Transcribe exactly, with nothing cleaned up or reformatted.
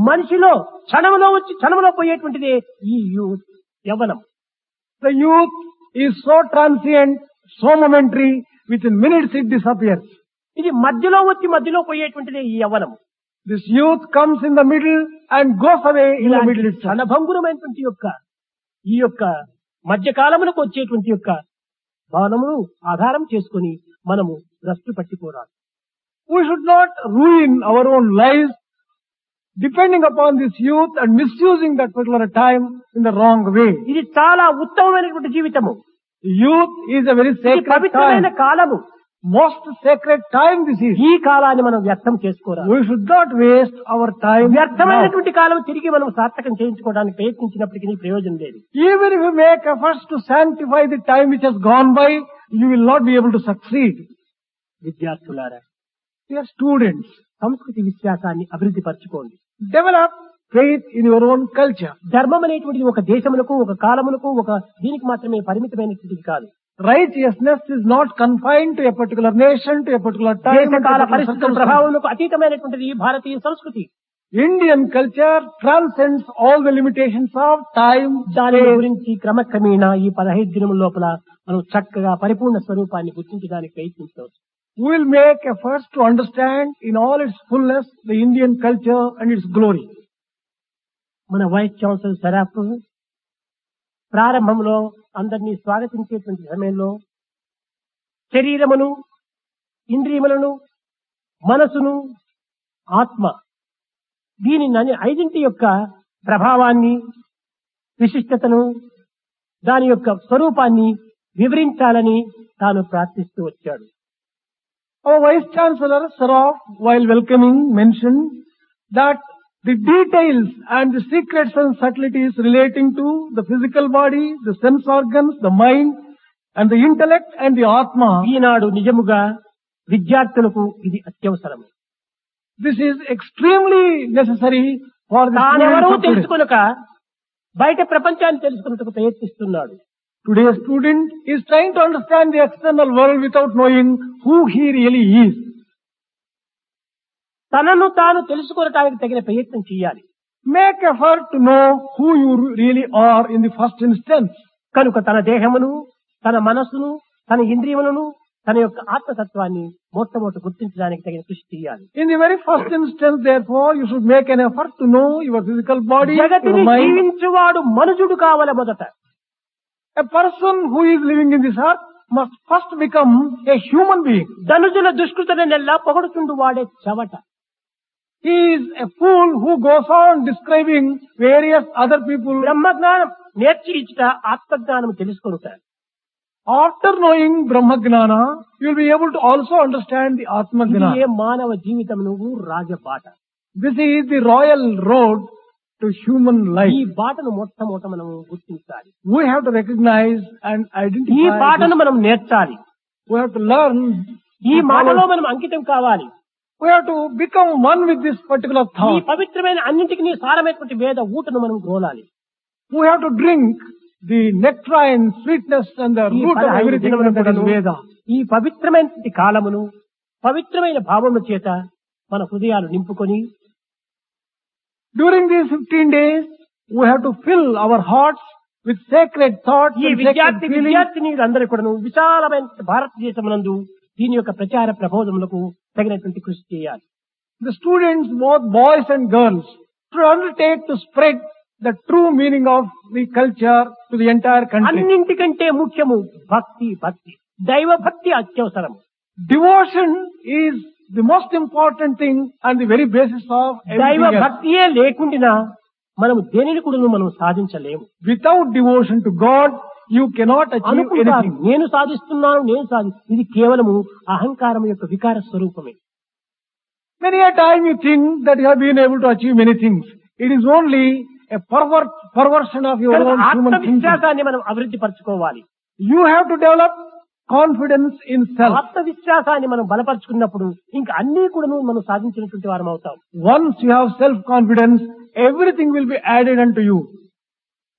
మనిషిలో క్షణంలో వచ్చి క్షణంలో పోయేటువంటిదే ఈ youth Yavvanam. The youth is so transient, so momentary, within minutes it disappears. ఇది మధ్యలో వచ్చి మధ్యలో పోయేటువంటిదే ఈ యవ్వనం. This youth comes in the middle and goes away in the middle itself. క్షణభంగురమైనటువంటి యొక్క ఈ యొక్క మధ్యకాలములకు వచ్చేటువంటి యొక్క భావనమును ఆధారం చేసుకొని మనము భ్రష్టు పట్టిపోరాదు. We should not ruin our own lives depending upon this youth and misusing that particular time in the wrong way. ఇది చాలా ఉత్తమమైనటువంటి జీవితము. Youth is a very ఇది sacred పవిత్రమైన time. కాలము. Most sacred time this is. ఈ కాలాన్ని మనం వ్యర్థం చేసుకోరాదు. We should not waste our time. now. వ్యర్థమైనటువంటి కాలం తిరిగి మనం సార్థకం చేయించుకోవడానికి ప్రయత్నించినప్పటికీ ప్రయోజనం లేదు. Even if you make efforts to sanctify the time which has gone by, you will not be able to succeed. విద్యార్థులారా, Dear students, సంస్కృతి విశ్వాసాన్ని అభివృద్ధి పరచుకోండి. develop faith in your own culture. ధర్మం అనేటువంటిది ఒక దేశములకు ఒక కాలములకు ఒక దీనికి మాత్రమే పరిమితమైనటువంటిది కాదు. Righteousness is not confined to a particular nation, to a particular time, and to a దేశకాల particular పరిస్థితుల circumstance. ప్రభావములకు అతీతమైనటువంటిది ఈ భారతీయ సంస్కృతి. Indian culture transcends all the limitations of time, దాని space. గురించి క్రమక్రమేణా ఈ పదహైదు దినముల లోపల మనం చక్కగా పరిపూర్ణ స్వరూపాన్ని గుర్తించడానికి ప్రయత్నించవచ్చు. We will make efforts to understand in all its fullness the Indian culture and its glory. మన వైస్ ఛాన్సలర్ సరాఫ్ ప్రారంభంలో అందరినీ స్వాగతించేటువంటి సమయంలో శరీరమును, ఇంద్రియములను, మనసును, ఆత్మ దీని నని ఐదింటి యొక్క ప్రభావాన్ని, విశిష్టతను, దాని యొక్క స్వరూపాన్ని వివరించాలని తాను ప్రార్థిస్తూ వచ్చాడు. Our Vice Chancellor Saraf, while welcoming, mentioned that the details and the secrets and subtleties relating to the physical body, the sense organs, the mind, and the intellect and the Atma, ఈనాడు నిజముగా విద్యార్థులకు ఇది అత్యవసరం. this is extremely necessary for the తానెవరూ students of today. తెలుసుకొనక బయట ప్రపంచాన్ని తెలుసుకున్నట్టుకు ప్రయత్నిస్తున్నాడు. Today's student is trying to understand the external world without knowing who he really is. తనను తాను తెలుసుకోవడానికి తగిన ప్రయత్నం చేయాలి. Make effort to know who you really are in the first instance. కనుక తన దేహమును, తన మనస్సును, తన ఇంద్రియములను, తన యొక్క ఆత్మతత్వాన్ని మొట్టమొదట గుర్తించడానికి తగిన కృషి చేయాలి. In the very first instance, therefore, you should make an effort to know your physical body, your జగతిని mind. జీవించువాడు మనుజుడు కావాలి మొదట. A person who is living in this earth must first become a human being. ధనుజుల దుష్కృతనెల్లా పొగడుచుండు వాడే చవట. He is a fool who goes on describing various other people. బ్రహ్మజ్ఞానం నేర్చి ఇచ్చుట ఆత్మజ్ఞానం తెలుసుకొనుట. After knowing Brahma Gnana, you will be able to also understand the Atma ఇది Gnana. ఏ మానవ జీవితం నువ్వు రాజబాట. This is the royal road to human ఈ life. బాటను మొట్టమొదట మనం గుర్తించాలి. We have to recognize and ఈ identify. బాటను this. మనం నేర్చాలి. We have to learn. ఈ to మాటలో follow. మనం అంకితం కావాలి. We have to become one with this particular ఈ thought. పవిత్రమైన అన్నింటికి సారమైనటువంటి వేద ఊటను మనం గోలాలి. We have to drink the nectarine, sweetness and the ఈ root of పదహైదు everything దినముల that is కూడాను Veda. ఈ పవిత్రమైనటువంటి కాలమును పవిత్రమైన భావముల చేత మన హృదయాలు నింపుకొని During these fifteen days, we have to fill our hearts with sacred thoughts ఈ and sacred విద్యార్థి feelings. విద్యార్థినులందరూ కూడాను విశాలమైన భారతదేశమునందు దీని యొక్క ప్రచార ప్రబోధములకు తగినటువంటి కృషి చేయాలి. The students, both boys and girls, should undertake to spread the true meaning of the culture to the entire country. అన్నింటికంటే ముఖ్యము భక్తి భక్తి దైవ భక్తి అత్యవసరం. Devotion is the most important thing and the very basis of దైవ everything else. భక్తియే లేకుండా మనము దేనిని కూడా మనం సాధించలేము. Without devotion to God, you cannot achieve అనుకుంటారు anything. నేను సాధిస్తున్నాను నేను సాధి ఇది కేవలము అహంకారం యొక్క వికార స్వరూపమే. Many a time you think that you have been able to achieve many things. It is only a pervert, perversion of your కనుక own human thinking. ఆత్మవిశ్వాసాన్ని మనం అభివృద్ధి పరచుకోవాలి. You have to develop confidence in self. ఆత్మవిశ్వాసాన్ని మనం బలపరుచుకున్నప్పుడు ఇంకా అన్ని కూడా మనం సాధించినటువంటి వారం అవుతాం. Once you have self-confidence, everything will be added unto you.